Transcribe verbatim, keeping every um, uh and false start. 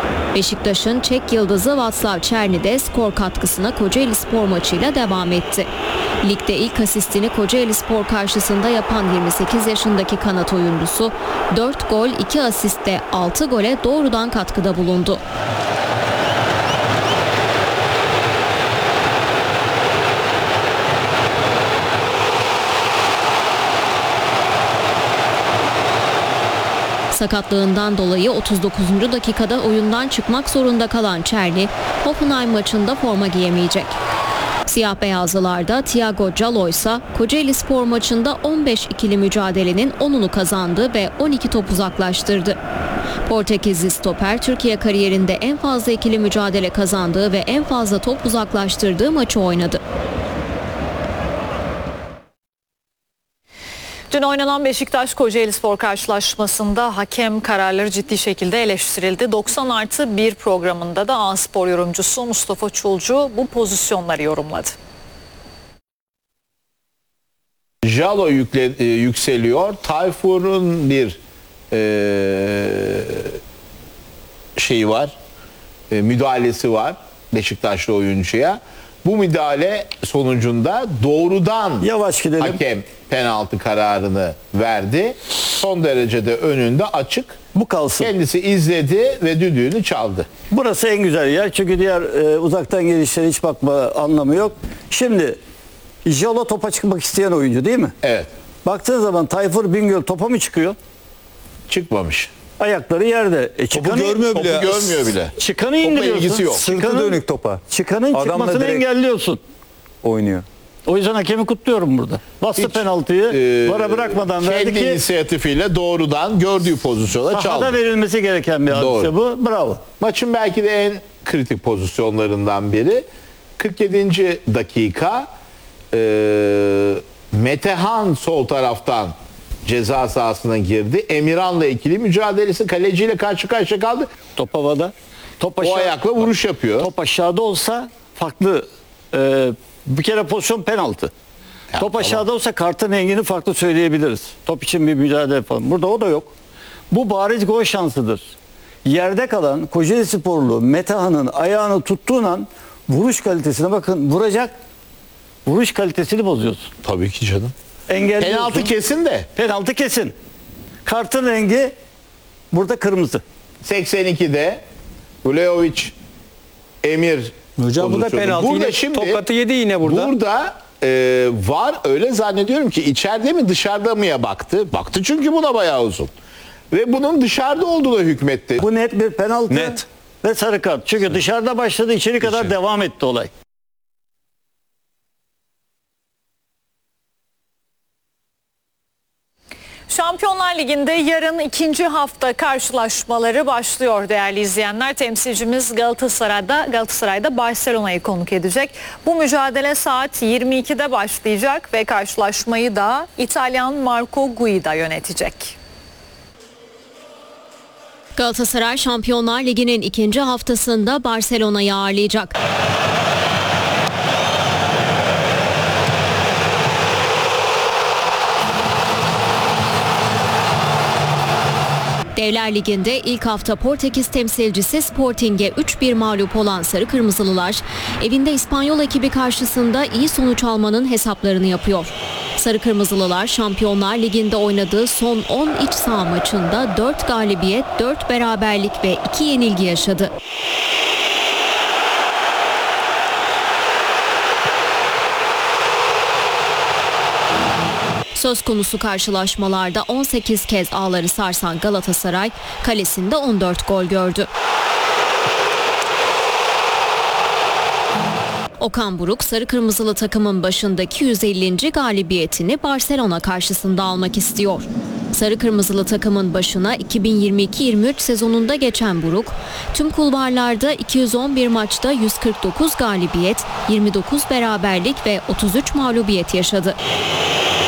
Beşiktaş'ın Çek yıldızı Václav Černý de skor katkısına Kocaelispor maçıyla devam etti. Ligde ilk asistini Kocaelispor karşısında yapan yirmi sekiz yaşındaki kanat oyuncusu dört gol iki asistle altı gole doğrudan katkıda bulundu. Sakatlığından dolayı otuz dokuzuncu dakikada oyundan çıkmak zorunda kalan Černý, Hoffenheim maçında forma giyemeyecek. Siyah beyazlılarda Thiago Djaló ise Kocaelispor maçında on beş ikili mücadelenin onunu kazandı ve on iki top uzaklaştırdı. Portekizli stoper Türkiye kariyerinde en fazla ikili mücadele kazandığı ve en fazla top uzaklaştırdığı maçı oynadı. Dün oynanan Beşiktaş-Kocaelispor karşılaşmasında hakem kararları ciddi şekilde eleştirildi. doksan artı bir programında da A-Spor yorumcusu Mustafa Çulcu bu pozisyonları yorumladı. Djaló yükle, e, yükseliyor. Tayfur'un bir e, şeyi var, e, müdahalesi var Beşiktaşlı oyuncuya. Bu müdahale sonucunda doğrudan Yavaş gidelim. hakem penaltı kararını verdi. Son derecede önünde açık. Bu kalsın. Kendisi izledi ve düdüğünü çaldı. Burası en güzel yer çünkü diğer e, uzaktan gelişlere hiç bakma anlamı yok. Şimdi Djaló topa çıkmak isteyen oyuncu değil mi? Evet. Baktığın zaman Tayfur Bingöl topa mı çıkıyor? Çıkmamış. Ayakları yerde. E, Topu çıkanı, görmüyor bile. Topu görmüyor bile. çıkanı ilgisi indiriyorsun. yok. Sırtı Çıkanın, dönük topa. çıkanın Adamla çıkmasını direkt engelliyorsun. oynuyor. O yüzden hakemi kutluyorum burada. Bastı Hiç, penaltıyı e, vara bırakmadan verdi kendi ki inisiyatifiyle doğrudan gördüğü pozisyona çaldı. sahada verilmesi gereken bir hadise Doğru. bu. Bravo. Maçın belki de en kritik pozisyonlarından biri. kırk yedinci dakika e, Metehan sol taraftan ceza sahasına girdi. Emirhan'la ikili mücadelesi, kaleciyle karşı karşıya kaldı. Top havada. Top aşağı, O ayakla vuruş yapıyor. Top aşağıda olsa farklı. E, bir kere pozisyon penaltı. Ya, top tamam. aşağıda olsa kartın rengini farklı söyleyebiliriz. Top için bir mücadele yapalım. Burada o da yok. Bu bariz gol şansıdır. Yerde kalan Kocaelisporlu Metehan'ın ayağını tuttuğun an vuruş kalitesine bakın. Vuracak. Vuruş kalitesini bozuyorsun. Tabii ki canım. Engelliyorsun. Penaltı kesin de. Penaltı kesin. Kartın rengi burada kırmızı. seksen ikide Vlahovic Emir Hocam bu da pozisyonu. penaltı. Burada Yine şimdi tokatı yedi yine burada. Burada e, var, öyle zannediyorum ki içeride mi dışarıda mıya baktı. Baktı çünkü buna bayağı uzun. Ve bunun dışarıda olduğuna hükmetti. Bu net bir penaltı Net. ve sarı kart. Çünkü dışarıda başladı, içeri kadar devam etti olay. Şampiyonlar Ligi'nde yarın ikinci hafta karşılaşmaları başlıyor değerli izleyenler. Temsilcimiz Galatasaray'da Galatasaray'da Barcelona'yı konuk edecek. Bu mücadele saat yirmi ikide başlayacak ve karşılaşmayı da İtalyan Marco Guida yönetecek. Galatasaray Şampiyonlar Ligi'nin ikinci haftasında Barcelona'yı ağırlayacak. Devler Ligi'nde ilk hafta Portekiz temsilcisi Sporting'e üç bir mağlup olan Sarı Kırmızılılar, evinde İspanyol ekibi karşısında iyi sonuç almanın hesaplarını yapıyor. Sarı Kırmızılılar Şampiyonlar Ligi'nde oynadığı son on iç saha maçında dört galibiyet, dört beraberlik ve iki yenilgi yaşadı. Söz konusu karşılaşmalarda on sekiz kez ağları sarsan Galatasaray kalesinde on dört gol gördü. Okan Buruk sarı kırmızılı takımın başındaki yüz ellinci galibiyetini Barcelona karşısında almak istiyor. Sarı kırmızılı takımın başına iki bin yirmi iki yirmi üç sezonunda geçen Buruk, tüm kulvarlarda iki yüz on bir maçta yüz kırk dokuz galibiyet, yirmi dokuz beraberlik ve otuz üç mağlubiyet yaşadı.